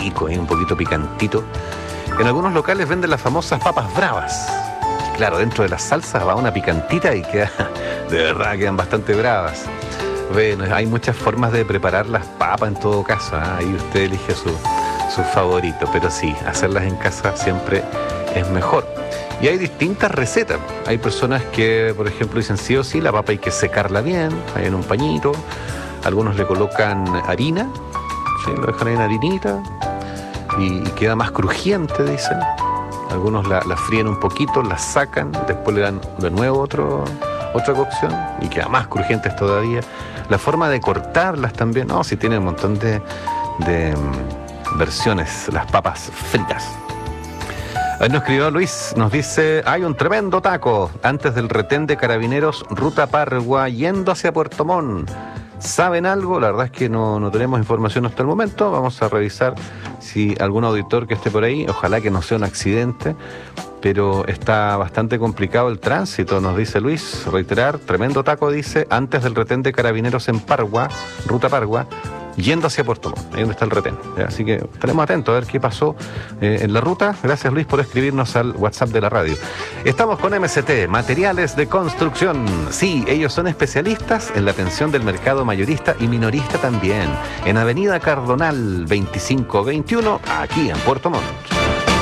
rico, un poquito picantito. En algunos locales venden las famosas papas bravas. Claro, dentro de las salsas va una picantita y queda, de verdad, quedan bastante bravas. Bueno, hay muchas formas de preparar las papas en todo caso, ¿eh? Ahí usted elige su favorito, pero sí, hacerlas en casa siempre es mejor. Y hay distintas recetas. Hay personas que, por ejemplo, dicen sí o sí, la papa hay que secarla bien, ahí en un pañito. Algunos le colocan harina, ¿sí? Lo dejan ahí en harinita y queda más crujiente, dicen. Algunos la fríen un poquito, la sacan, después le dan de nuevo otra cocción y queda más crujientes todavía. La forma de cortarlas también, no, si tienen un montón de versiones, las papas fritas. Ahí nos escribió Luis, nos dice, hay un tremendo taco antes del retén de Carabineros, ruta Pargua, yendo hacia Puerto Montt. ¿Saben algo? La verdad es que no tenemos información hasta el momento. Vamos a revisar si algún auditor que esté por ahí, ojalá que no sea un accidente, pero está bastante complicado el tránsito, nos dice Luis. Reiterar, tremendo taco, dice, antes del retén de Carabineros en Pargua, ruta Pargua, yendo hacia Puerto Montt, ahí donde está el retén. Así que estaremos atentos a ver qué pasó en la ruta. Gracias, Luis, por escribirnos al WhatsApp de la radio. Estamos con MST, Materiales de Construcción. Sí, ellos son especialistas en la atención del mercado mayorista y minorista también. En Avenida Cardonal 2521, aquí en Puerto Montt.